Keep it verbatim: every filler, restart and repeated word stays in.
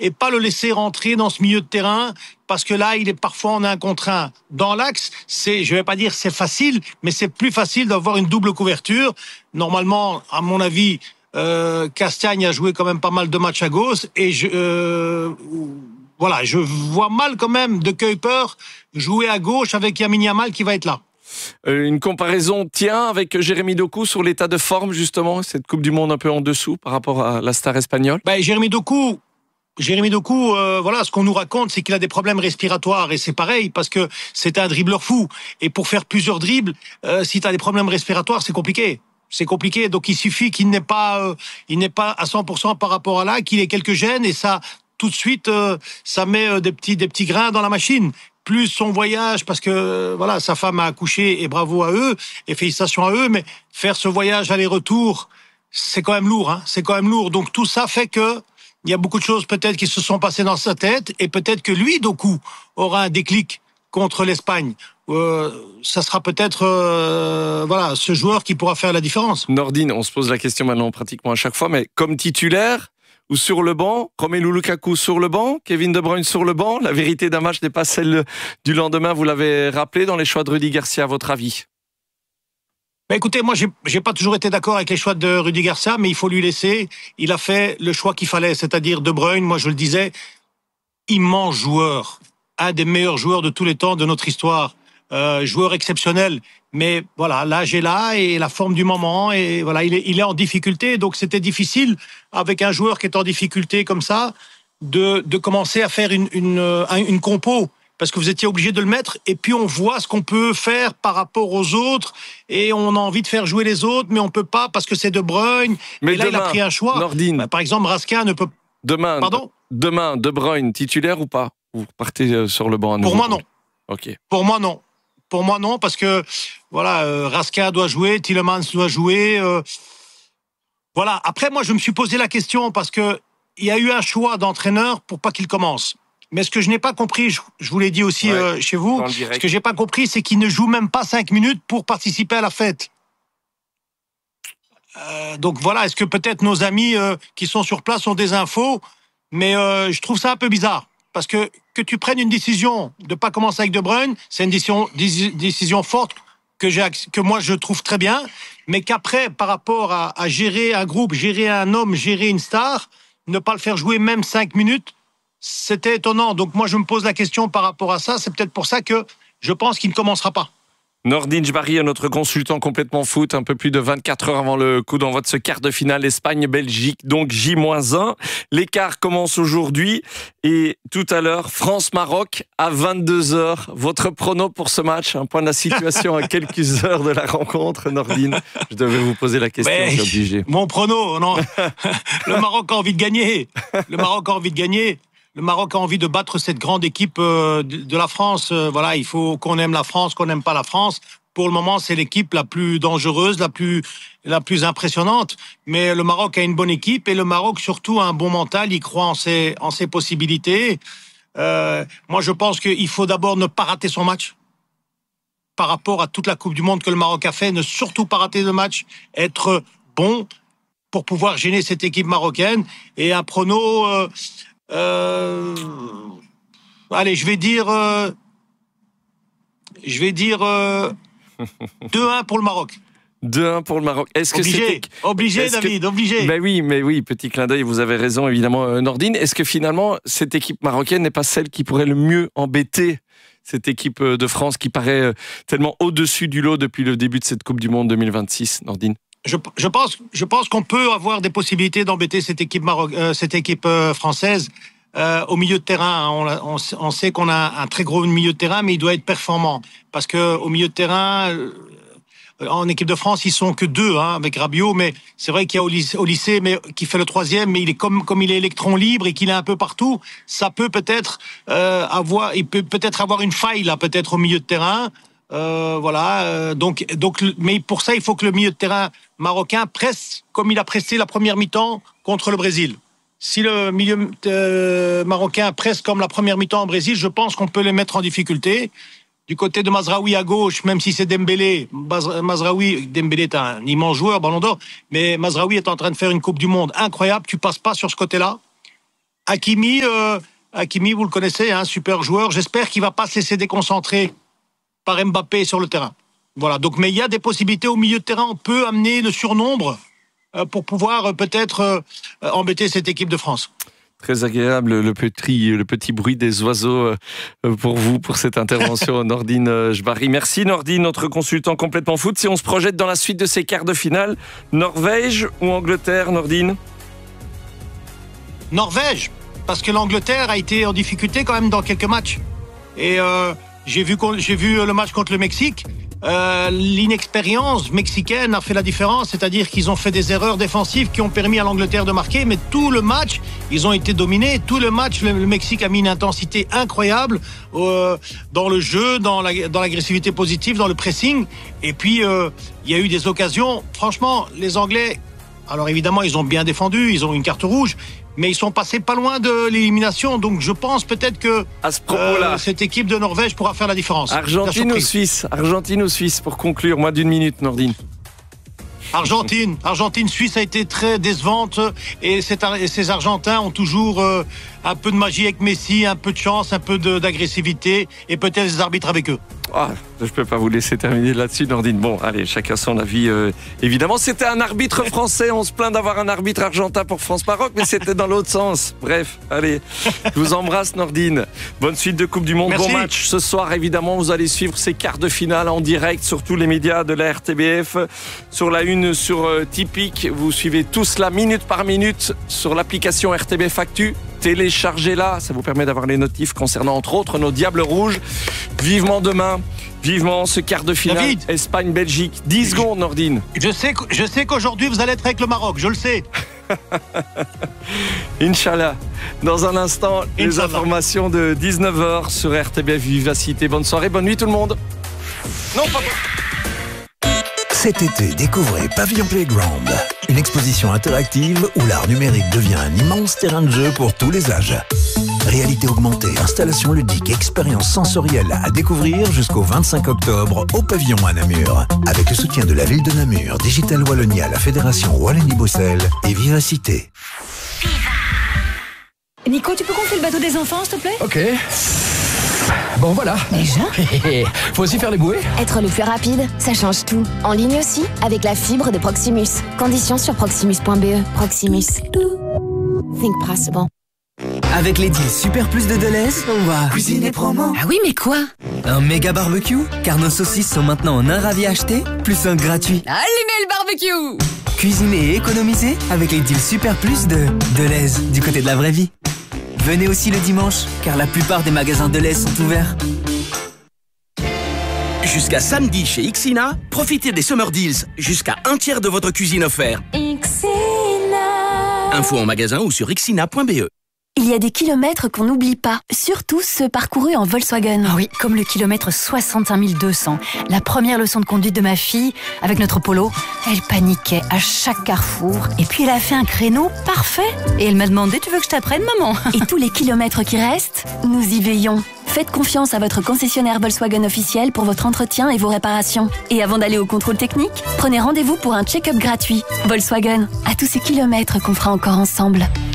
et pas le laisser rentrer dans ce milieu de terrain, parce que là, il est parfois en un contre un. Dans l'axe, c'est, je vais pas dire c'est facile, mais c'est plus facile d'avoir une double couverture. Normalement, à mon avis, euh, Castagne a joué quand même pas mal de matchs à gauche, et je, euh, voilà, je vois mal quand même de Kuiper jouer à gauche avec Lamine Yamal qui va être là. Euh, une comparaison tient avec Jérémy Doku sur l'état de forme, justement, cette Coupe du Monde un peu en dessous par rapport à la star espagnole. Ben, Jérémy Doku, Jérémy Doku, euh, voilà, ce qu'on nous raconte, c'est qu'il a des problèmes respiratoires, et c'est pareil, parce que c'est un dribbleur fou. Et pour faire plusieurs dribbles, euh, si tu as des problèmes respiratoires, c'est compliqué. C'est compliqué, donc il suffit qu'il n'ait pas, euh, il n'est pas à cent pour cent par rapport à là, qu'il ait quelques gènes, et ça, tout de suite, euh, ça met euh, des petits, des petits grains dans la machine. Plus son voyage, parce que voilà, sa femme a accouché, et bravo à eux, et félicitations à eux, mais faire ce voyage aller-retour, c'est quand même lourd, hein, c'est quand même lourd. Donc tout ça fait que il y a beaucoup de choses peut-être qui se sont passées dans sa tête, et peut-être que lui, Doku, aura un déclic contre l'Espagne. Euh, ça sera peut-être euh, voilà, ce joueur qui pourra faire la différence. Nordine, on se pose la question maintenant pratiquement à chaque fois, mais comme titulaire ou sur le banc, Romelu Lukaku sur le banc, Kevin De Bruyne sur le banc, la vérité d'un match n'est pas celle du lendemain, vous l'avez rappelé dans les choix de Rudy Garcia, à votre avis? Bah écoutez, moi j'ai, j'ai pas toujours été d'accord avec les choix de Rudy Garcia, mais il faut lui laisser. Il a fait le choix qu'il fallait, c'est-à-dire De Bruyne, moi je le disais, immense joueur, un des meilleurs joueurs de tous les temps de notre histoire, euh, joueur exceptionnel. Mais voilà, l'âge est là et la forme du moment, et voilà, il est, il est en difficulté, donc c'était difficile avec un joueur qui est en difficulté comme ça de, de commencer à faire une, une, une compo. Parce que vous étiez obligé de le mettre, et puis on voit ce qu'on peut faire par rapport aux autres, et on a envie de faire jouer les autres, mais on peut pas parce que c'est De Bruyne. Mais et là, demain, il a pris un choix. Nordine, bah, par exemple, Raskin ne peut. Demain, Pardon. Demain, De Bruyne titulaire ou pas? Vous partez sur le banc à nouveau? Pour moi, non. Ok. Pour moi, non. Pour moi, non, parce que voilà, euh, Raskin doit jouer, Tielemans doit jouer. Euh, voilà. Après, moi, je me suis posé la question parce que il y a eu un choix d'entraîneur pour pas qu'il commence. Mais ce que je n'ai pas compris, je, je vous l'ai dit aussi ouais, euh, chez vous, ce que j'ai pas compris, c'est qu'il ne joue même pas cinq minutes pour participer à la fête. Euh, donc voilà, est-ce que peut-être nos amis euh, qui sont sur place ont des infos? Mais euh, je trouve ça un peu bizarre. Parce que que tu prennes une décision de pas commencer avec De Bruyne, c'est une décision, décision forte que, j'ai, que moi je trouve très bien. Mais qu'après, par rapport à, à gérer un groupe, gérer un homme, gérer une star, ne pas le faire jouer même cinq minutes, c'était étonnant. Donc moi je me pose la question par rapport à ça. C'est peut-être pour ça que je pense qu'il ne commencera pas. Nordine Jbari, notre consultant complètement foot, un peu plus de vingt-quatre heures avant le coup d'envoi de ce quart de finale Espagne-Belgique, donc J moins un. L'écart commence aujourd'hui et tout à l'heure, France-Maroc à vingt-deux heures. Votre prono pour ce match, un point de la situation à quelques heures de la rencontre, Nordine. Je devais vous poser la question, Mais, j'ai obligé. Mon prono, non. Le Maroc a envie de gagner. Le Maroc a envie de gagner. Le Maroc a envie de battre cette grande équipe euh, de, de la France. Euh, voilà, il faut qu'on aime la France, qu'on n'aime pas la France. Pour le moment, c'est l'équipe la plus dangereuse, la plus, la plus impressionnante. Mais le Maroc a une bonne équipe, et le Maroc surtout a un bon mental. Il croit en ses, en ses possibilités. Euh, moi, je pense qu'il faut d'abord ne pas rater son match. Par rapport à toute la Coupe du Monde que le Maroc a fait, ne surtout pas rater le match, être bon pour pouvoir gêner cette équipe marocaine. Et un prono... Euh, Euh, allez, je vais dire, euh, je vais dire euh, deux un pour le Maroc. deux un pour le Maroc. Est-ce obligé, que obligé, est-ce David, que... obligé. Mais oui, mais oui, petit clin d'œil. Vous avez raison, évidemment, Nordine. Est-ce que finalement cette équipe marocaine n'est pas celle qui pourrait le mieux embêter cette équipe de France qui paraît tellement au-dessus du lot depuis le début de cette Coupe du Monde deux mille vingt-six, Nordine? Je, je pense, je pense qu'on peut avoir des possibilités d'embêter cette équipe Maroc, euh, cette équipe euh, française euh, au milieu de terrain. On, on, on sait qu'on a un très gros milieu de terrain, mais il doit être performant parce que au milieu de terrain, euh, en équipe de France, ils sont que deux hein, avec Rabiot. Mais c'est vrai qu'il y a au lycée, au lycée, mais qui fait le troisième, mais il est comme comme il est électron libre et qu'il est un peu partout. Ça peut peut-être euh, avoir, il peut peut-être avoir une faille là, peut-être au milieu de terrain. Euh, voilà, euh, donc, donc, mais pour ça, il faut que le milieu de terrain marocain presse comme il a pressé la première mi-temps contre le Brésil. Si le milieu euh, marocain presse comme la première mi-temps au Brésil, je pense qu'on peut les mettre en difficulté. Du côté de Mazraoui à gauche, même si c'est Dembélé, Mazraoui, Dembélé est un immense joueur, Ballon d'Or, mais Mazraoui est en train de faire une Coupe du Monde incroyable. Tu passes pas sur ce côté-là. Hakimi, euh, Hakimi, vous le connaissez, un hein, super joueur. J'espère qu'il va pas se laisser déconcentrer par Mbappé sur le terrain. Voilà. Donc, mais il y a des possibilités au milieu de terrain. On peut amener le surnombre euh, pour pouvoir euh, peut-être euh, embêter cette équipe de France. Très agréable le petit, le petit bruit des oiseaux pour vous, pour cette intervention, Nordine Jbary. Merci Nordine, notre consultant complètement foot. Si on se projette dans la suite de ces quarts de finale, Norvège ou Angleterre, Nordine ? Norvège, parce que l'Angleterre a été en difficulté quand même dans quelques matchs. Et euh, j'ai vu, j'ai vu le match contre le Mexique. Euh, l'inexpérience mexicaine a fait la différence, c'est-à-dire qu'ils ont fait des erreurs défensives qui ont permis à l'Angleterre de marquer, mais tout le match, ils ont été dominés. Tout le match, le, le Mexique a mis une intensité incroyable euh, dans le jeu, dans, la, dans l'agressivité positive, dans le pressing. Et puis, euh, il y a eu des occasions. Franchement, les Anglais, alors évidemment, ils ont bien défendu, ils ont une carte rouge, mais ils sont passés pas loin de l'élimination. Donc je pense peut-être que à ce propos-là, euh, cette équipe de Norvège pourra faire la différence. Argentine ou Suisse ? Argentine ou Suisse pour conclure, moins d'une minute, Nordine. Argentine, Argentine, Suisse a été très décevante et, cet, et ces Argentins ont toujours euh, un peu de magie avec Messi, un peu de chance, un peu de, d'agressivité et peut-être des arbitres avec eux. Ah, je peux pas vous laisser terminer là-dessus, Nordine. Bon, allez, chacun son avis. Euh, évidemment, c'était un arbitre français. On se plaint d'avoir un arbitre argentin pour France-Maroc, mais c'était dans l'autre sens. Bref, allez, je vous embrasse, Nordine. Bonne suite de Coupe du Monde. Merci. Bon match ce soir. Évidemment, vous allez suivre ces quarts de finale en direct sur tous les médias de la R T B F. Sur la une, sur euh, Tipeee. Vous suivez tout cela minute par minute sur l'application R T B F Actu. Téléchargez-la, ça vous permet d'avoir les notifs concernant entre autres nos Diables Rouges. Vivement demain, vivement ce quart de finale Espagne-Belgique. dix secondes, Nordine. Je sais, je sais qu'aujourd'hui vous allez être avec le Maroc, je le sais. Inch'Allah. Dans un instant, Inch'Allah. Les informations de dix-neuf heures sur R T B F Vivacité. Bonne soirée, bonne nuit tout le monde. Non, pas Cet été, découvrez Pavillon Playground, une exposition interactive où l'art numérique devient un immense terrain de jeu pour tous les âges. Réalité augmentée, installation ludique, expérience sensorielle à découvrir jusqu'au vingt-cinq octobre au Pavillon à Namur. Avec le soutien de la ville de Namur, Digital Wallonia, la Fédération Wallonie-Bruxelles et Vivacité. Nico, tu peux confier le bateau des enfants, s'il te plaît ? Ok. Bon, voilà. Déjà ? Faut aussi faire les bouées. Être le plus rapide, ça change tout. En ligne aussi, avec la fibre de Proximus. Conditions sur proximus point b e. Proximus. Think possible. Avec les deals Super Plus de Deleuze, on va cuisiner promo. Ah oui, mais quoi ? Un méga barbecue, car nos saucisses sont maintenant en un ravi acheté, plus un gratuit. Allumez le barbecue ! Cuisiner et économiser avec les deals Super Plus de Deleuze, du côté de la vraie vie. Venez aussi le dimanche, car la plupart des magasins Deleuze sont ouverts. Jusqu'à samedi chez Ixina, profitez des Summer Deals. Jusqu'à un tiers de votre cuisine offert. Ixina. Info en magasin ou sur ixina point b e. Il y a des kilomètres qu'on n'oublie pas, surtout ceux parcourus en Volkswagen. Ah oui, comme le kilomètre soixante-cinq mille deux cents. La première leçon de conduite de ma fille, avec notre Polo, elle paniquait à chaque carrefour. Et puis elle a fait un créneau parfait. Et elle m'a demandé, tu veux que je t'apprenne, maman ? Et tous les kilomètres qui restent, nous y veillons. Faites confiance à votre concessionnaire Volkswagen officiel pour votre entretien et vos réparations. Et avant d'aller au contrôle technique, prenez rendez-vous pour un check-up gratuit. Volkswagen, à tous ces kilomètres qu'on fera encore ensemble.